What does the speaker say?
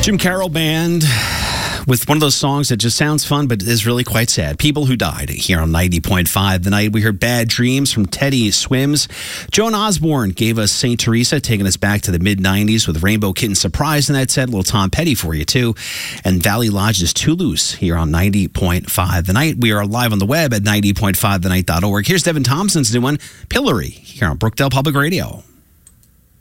Jim Carroll Band with one of those songs that just sounds fun but is really quite sad. People Who Died here on 90.5 The Night. We heard Bad Dreams from Teddy Swims. Joan Osborne gave us St. Teresa, taking us back to the mid-90s with Rainbow Kitten Surprise. And that said, a little Tom Petty for you too. And Valley Lodge's Too Loose here on 90.5 The Night. We are live on the web at 90.5thenight.org. Here's Devin Thompson's new one, Pillory, here on Brookdale Public Radio.